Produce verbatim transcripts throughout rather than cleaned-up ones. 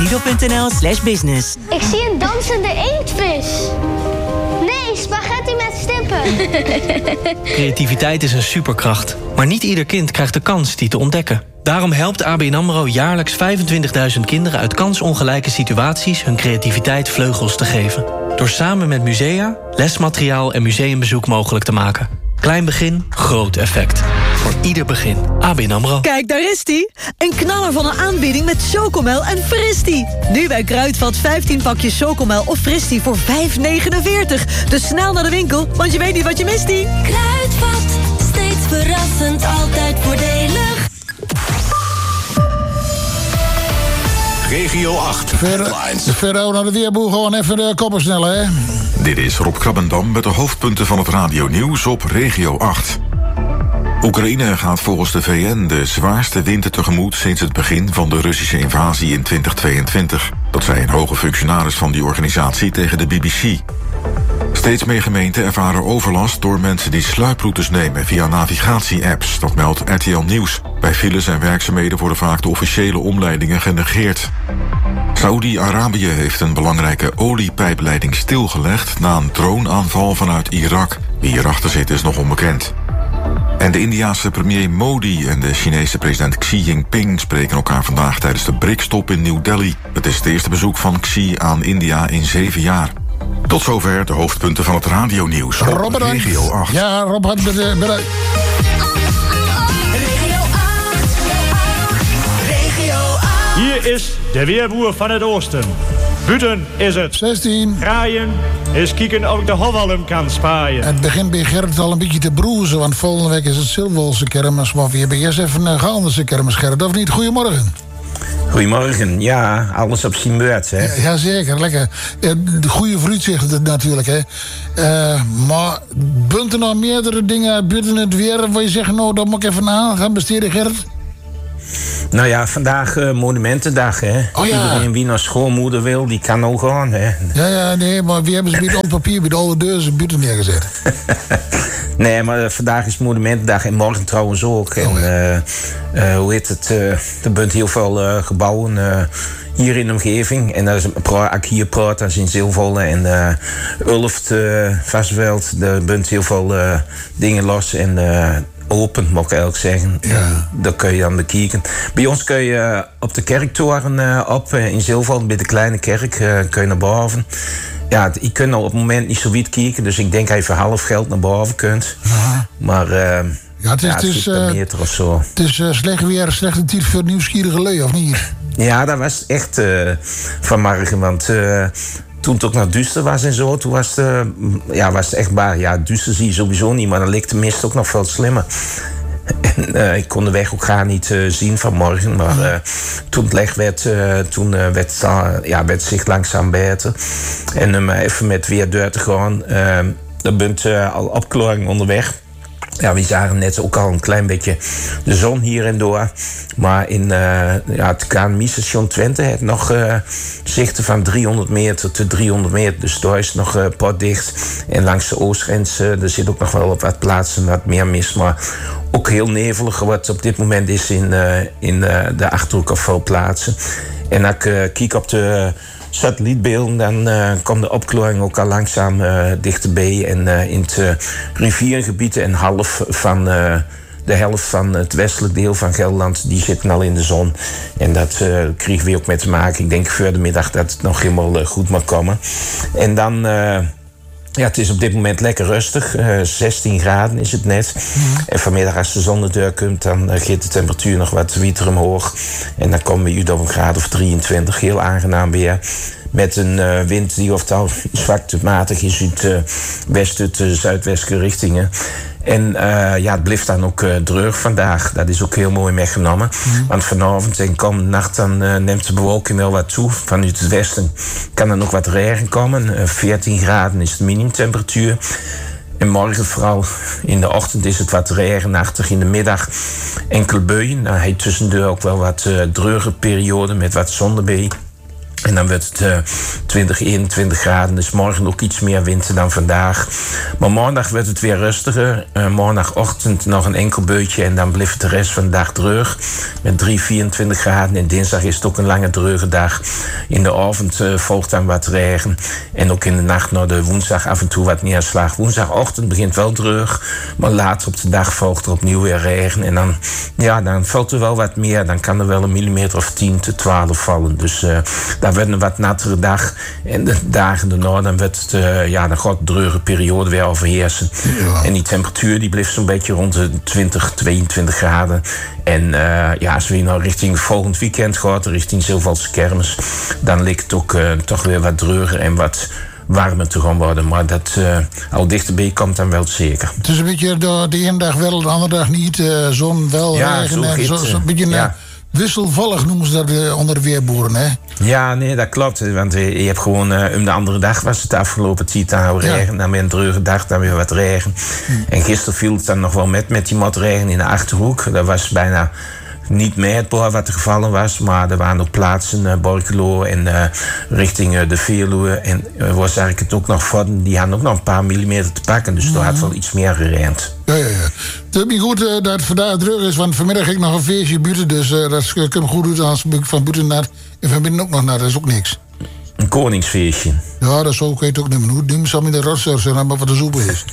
lido.nl slash business. Ik zie een dansende inktvis. Nee, spaghetti met stippen. Creativiteit is een superkracht. Maar niet ieder kind krijgt de kans die te ontdekken. Daarom helpt A B N AMRO jaarlijks vijfentwintigduizend kinderen uit kansongelijke situaties hun creativiteit vleugels te geven. Door samen met musea, lesmateriaal en museumbezoek mogelijk te maken. Klein begin, groot effect. Voor ieder begin. A B N AMRO. Kijk, daar is die. Een knaller van een aanbieding met Chocomel en Fristie. Nu bij Kruidvat vijftien pakjes Chocomel of Fristie voor vijf negenenveertig. Dus snel naar de winkel, want je weet niet wat je mist, die. Kruidvat, steeds verrassend, altijd voordelig. Regio acht. Verder naar de weerboel, gewoon even de koppen snellen, hè? Dit is Rob Krabbendam met de hoofdpunten van het radionieuws op Regio acht. Oekraïne gaat volgens de V N de zwaarste winter tegemoet sinds het begin van de Russische invasie in twintig tweeëntwintig. Dat zei een hoge functionaris van die organisatie tegen de B B C. Steeds meer gemeenten ervaren overlast door mensen die sluiproutes nemen via navigatie-apps. Dat meldt R T L Nieuws. Bij files en werkzaamheden worden vaak de officiële omleidingen genegeerd. Saoedi-Arabië heeft een belangrijke oliepijpleiding stilgelegd na een droneaanval vanuit Irak. Wie hierachter zit is nog onbekend. En de Indiase premier Modi en de Chinese president Xi Jinping spreken elkaar vandaag tijdens de B R I C-top in New Delhi. Het is het eerste bezoek van Xi aan India in zeven jaar. Tot zover de hoofdpunten van het radionieuws op Rob, Regio acht. Ja, Rob had bedankt. Regio acht. Regio acht. Hier is de weerboer van het oosten. Buiten is het zestien. Graaien is kieken of ik de Hofwalm kan spaaien. Het begint bij Gerrit al een beetje te broezen, want volgende week is het Zilvolse kermis. Maar we hebben eerst even een Gaanderse kermis, Gerrit, of niet? Goedemorgen. Goedemorgen, ja, alles op zijn beurt, hè? Ja, jazeker, lekker. De goede vooruitzichten het natuurlijk, hè. Uh, maar bunt er nog meerdere dingen buiten het weer waar je zegt, nou, daar moet ik even aan gaan besteden, Gerrit? Nou ja, vandaag uh, Monumentendag, hè. Oh, ja. Iedereen wie naar schoolmoeder wil, die kan ook gaan, hè. Ja, ja, nee, maar wie hebben ze bij het oud papier, bij de oude deuren buiten neergezet? Nee, maar uh, vandaag is Monumentendag en morgen trouwens ook. En, oh, ja. uh, uh, hoe heet het? Uh, er bent heel veel uh, gebouwen uh, hier in de omgeving. En als ik hier praat, dat is in Zilvolle en uh, Ulft, uh, Vastveld. Er bent heel veel uh, dingen los en uh, open, moet ik eigenlijk zeggen. Ja. Daar kun je aan bekijken. Bij ons kun je uh, op de kerktoren uh, op uh, in Zilvolle, bij de kleine kerk, uh, kun je naar boven. Ja, ik kan al op het moment niet zo wiet kijken, dus ik denk dat je voor half geld naar boven kunt. Aha. Maar uh, ja, het is, ja, het het is, een uh, meter of zo. Het is uh, slecht weer, slechte tijd voor nieuwsgierige lui, of niet? Ja, dat was echt uh, vanmorgen, want uh, toen het ook nog duister was en zo, toen was het, uh, ja, was het echt waar. Ja, duister zie je sowieso niet, maar dan leek de mist ook nog veel slimmer. En, uh, ik kon de weg ook gaan niet uh, zien vanmorgen, maar uh, toen het licht werd, uh, toen uh, werd, uh, ja, werd het zich langzaam beter. En um, even met weer deur te gaan, uh, er bent uh, al opklaring onderweg. Ja, we zagen net ook al een klein beetje de zon hier en door. Maar in uh, ja, het K N M I-station Twente heeft nog uh, zichten van driehonderd meter tot driehonderd meter. Dus daar is nog uh, potdicht. En langs de oostgrens uh, er zit ook nog wel op wat plaatsen wat meer mist. Maar ook heel nevelig wat op dit moment is in, uh, in uh, de Achterhoek op veel plaatsen. En als ik uh, kijk op de satellietbeelden, dan uh, komt de opklaring ook al langzaam uh, dichterbij. En uh, in het uh, riviergebied en half van uh, de helft van het westelijk deel van Gelderland, die zitten al in de zon. En dat uh, kregen we ook mee te maken. Ik denk voor de middag dat het nog helemaal uh, goed mag komen. En dan Uh, ja, het is op dit moment lekker rustig. Uh, zestien graden is het net. Mm-hmm. En vanmiddag als de zon de deur komt, dan uh, gaat de temperatuur nog wat wieter omhoog. En dan komen we uit op een graad of drieëntwintig. Heel aangenaam weer. Met een uh, wind die ofwel zwak tot matig is uit uh, west tot uh, zuidwestelijke richtingen. En uh, ja, het blijft dan ook uh, droog vandaag. Dat is ook heel mooi meegenomen. Mm. Want vanavond en komende nacht dan, uh, neemt de bewolking wel wat toe. Vanuit het westen kan er nog wat regen komen. Uh, veertien graden is de minimumtemperatuur. En morgen vooral in de ochtend is het wat regenachtig. In de middag enkele buien. Nou, hij tussendoor ook wel wat uh, droge perioden met wat zon erbij. En dan werd het uh, twintig, eenentwintig graden. Dus morgen ook iets meer winter dan vandaag. Maar maandag werd het weer rustiger. Uh, maandagochtend nog een enkel beutje. En dan bleef het de rest van de dag droog. Met drie, vierentwintig graden. En dinsdag is het ook een lange droge dag. In de avond uh, volgt dan wat regen. En ook in de nacht naar de woensdag af en toe wat neerslag. Woensdagochtend begint wel droog. Maar later op de dag volgt er opnieuw weer regen. En dan, ja, dan valt er wel wat meer. Dan kan er wel een millimeter of tien tot twaalf vallen. Dus uh, dan werd een wat nattere dag. En de dagen daarna, dan werd het, uh, ja, dan gaat de druge periode weer overheersen. Ja. En die temperatuur die bleef zo'n beetje rond de twintig, tweeëntwintig graden. En uh, ja, als we nou richting volgend weekend gaan, richting Zilvalse Kermis, dan ligt het ook uh, toch weer wat druger en wat warmer te gaan worden. Maar dat uh, al dichterbij komt dan wel zeker. Het is een beetje de, de ene dag wel, de andere dag niet. Uh, zon wel, ja, regen. Zo en zo, zo, een beetje ja. uh, wisselvallig noemen ze dat uh, onder de weerboeren, hè? Ja, nee, dat klopt. Want je hebt gewoon, uh, om de andere dag was het de afgelopen tien dagen regen. Ja. Dan weer een druge dag, dan weer wat regen. Hm. En gisteren viel het dan nog wel met, met die motregen in de Achterhoek. Dat was bijna niet meetbaar wat er gevallen was, maar er waren ook plaatsen, uh, Borculo en uh, richting uh, de Veluwe. En uh, was eigenlijk het ook nog voor, die hadden ook nog een paar millimeter te pakken. Dus mm-hmm. er had wel iets meer gerend. Ja, ja, ja. Het is niet goed uh, dat het vandaag druk is, want vanmiddag ging ik nog een feestje buiten. Dus uh, dat uh, kunnen we goed doen als van buiten naar en van binnen ook nog naar. Dat is ook niks. Een koningsfeestje. Ja, dat zou ik het ook niet meer doen. Die zou in de rotser zijn, maar wat de soep is.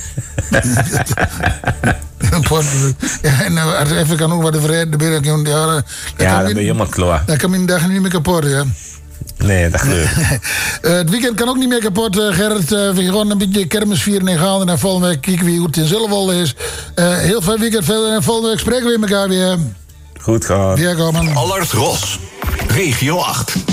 Ja, en uh, even kan ook wat de vrede de binnen kan. Ja, ja dan ben je helemaal klaar. Dat kan mijn dag niet meer kapot, ja. Nee, dat gebeurt. uh, het weekend kan ook niet meer kapot, uh, Gerrit. Uh, we gaan gewoon een beetje kermis vieren in Gaalden. En volgende week kijken we hoe het in Zilverwolde is. Uh, heel fijn weekend verder. En volgende week spreken we elkaar weer. Goed gehad. Weer komen. Allard Ros, Regio acht.